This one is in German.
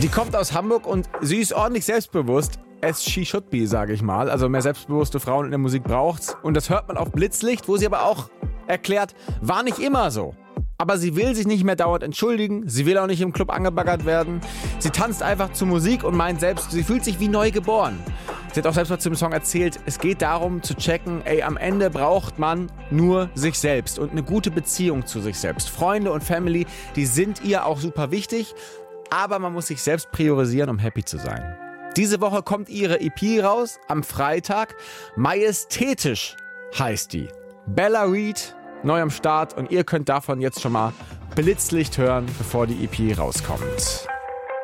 Die kommt aus Hamburg und sie ist ordentlich selbstbewusst. As she should be, sage ich mal. Also mehr selbstbewusste Frauen in der Musik braucht's. Und das hört man auf Blitzlicht, wo sie aber auch erklärt, war nicht immer so. Aber sie will sich nicht mehr dauernd entschuldigen. Sie will auch nicht im Club angebaggert werden. Sie tanzt einfach zur Musik und meint selbst, sie fühlt sich wie neu geboren. Sie hat auch selbst mal zu dem Song erzählt, es geht darum zu checken, am Ende braucht man nur sich selbst und eine gute Beziehung zu sich selbst. Freunde und Family, die sind ihr auch super wichtig, aber man muss sich selbst priorisieren, um happy zu sein. Diese Woche kommt ihre EP raus, am Freitag. Majestätisch heißt die. Bella Reed, neu am Start und ihr könnt davon jetzt schon mal Blitzlicht hören, bevor die EP rauskommt.